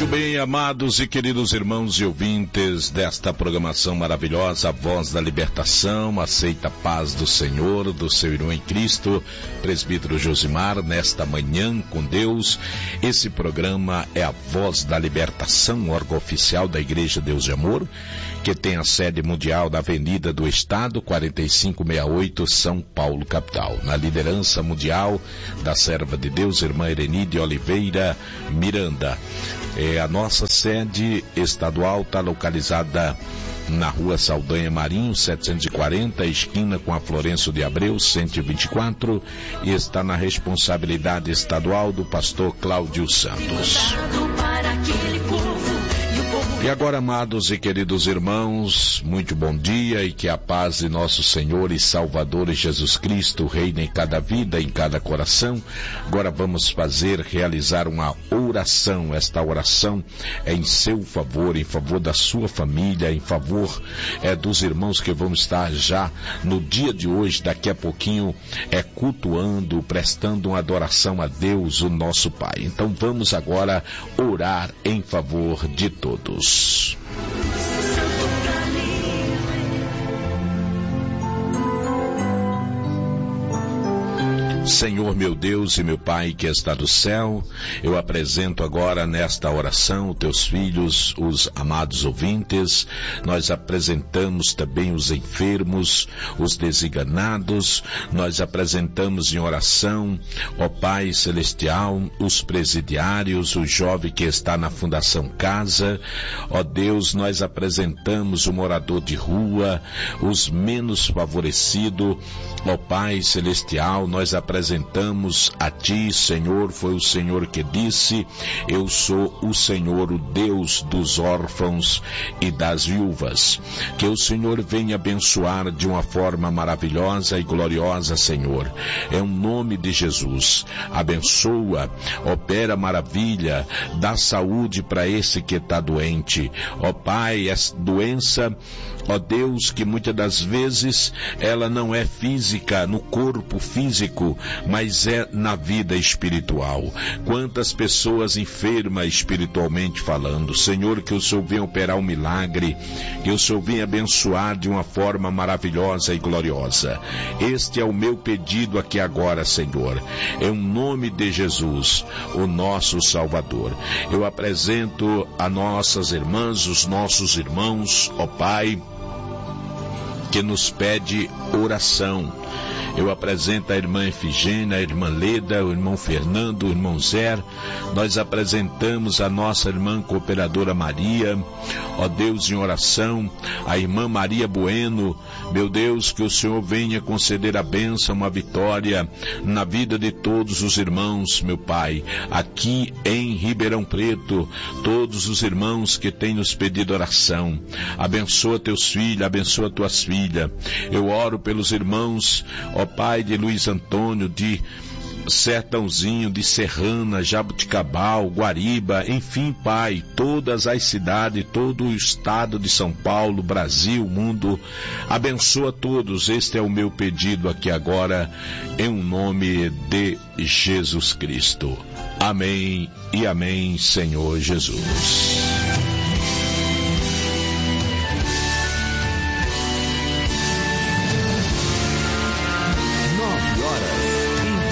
Muito bem, amados e queridos irmãos e ouvintes desta programação maravilhosa, a Voz da Libertação, aceita a paz do Senhor, do seu irmão em Cristo, presbítero Josimar, nesta manhã com Deus. Esse programa é a Voz da Libertação, órgão oficial da Igreja Deus de Amor, que tem a sede mundial na Avenida do Estado, 4568, São Paulo, capital. Na liderança mundial da serva de Deus, irmã Erenide Oliveira Miranda. A nossa sede estadual está localizada na Rua Saldanha Marinho, 740, esquina com a Florencio de Abreu, 124, e está na responsabilidade estadual do pastor Cláudio Santos. E agora, amados e queridos irmãos, muito bom dia e que a paz de nosso Senhor e Salvador Jesus Cristo reine em cada vida, em cada coração. Agora vamos realizar uma oração. Esta oração é em seu favor, em favor da sua família, em favor dos irmãos que vão estar já no dia de hoje, daqui a pouquinho, cultuando, prestando uma adoração a Deus, o nosso Pai. Então vamos agora orar em favor de todos. Senhor meu Deus e meu Pai que está do céu, eu apresento agora nesta oração teus filhos, os amados ouvintes. Nós apresentamos também os enfermos, os desenganados. Nós apresentamos em oração, ó Pai Celestial, os presidiários, o jovem que está na Fundação Casa. Ó Deus, nós apresentamos o morador de rua, os menos favorecidos. Ó Pai Celestial, nós apresentamos a Ti, Senhor. Foi o Senhor que disse: eu sou o Senhor, o Deus dos órfãos e das viúvas. Que o Senhor venha abençoar de uma forma maravilhosa e gloriosa, Senhor. É o nome de Jesus. Abençoa, opera maravilha, dá saúde para esse que está doente. Ó Pai, essa doença, ó Deus, que muitas das vezes ela não é física, no corpo físico, mas é na vida espiritual. Quantas pessoas enfermas espiritualmente falando. Senhor, que o Senhor venha operar um milagre, que o Senhor venha abençoar de uma forma maravilhosa e gloriosa. Este é o meu pedido aqui agora, Senhor, em nome de Jesus, o nosso Salvador. Eu apresento a nossas irmãs, os nossos irmãos, ó Pai, que nos pede oração. Eu apresento a irmã Efigênia, a irmã Leda, o irmão Fernando, o irmão Zé. Nós apresentamos a nossa irmã cooperadora Maria, ó Deus, em oração, a irmã Maria Bueno. Meu Deus, que o Senhor venha conceder a bênção, uma vitória na vida de todos os irmãos, meu Pai, aqui em Ribeirão Preto, todos os irmãos que têm nos pedido oração. Abençoa teus filhos, abençoa tuas filhas. Eu oro pelos irmãos, ó Pai, de Luiz Antônio, de Sertãozinho, de Serrana, Jabuticabal, Guariba, enfim, Pai, todas as cidades, todo o estado de São Paulo, Brasil, mundo. Abençoa todos. Este é o meu pedido aqui agora, em nome de Jesus Cristo. Amém e amém, Senhor Jesus.